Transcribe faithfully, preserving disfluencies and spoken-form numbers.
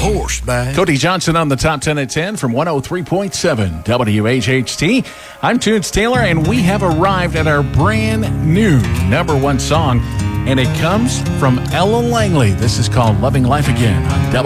horseback. Cody Johnson on the top ten at ten from one oh three point seven W H H T. I'm Toots Taylor, and we have arrived at our brand new number one song, and it comes from Ella Langley. This is called Loving Life Again on W.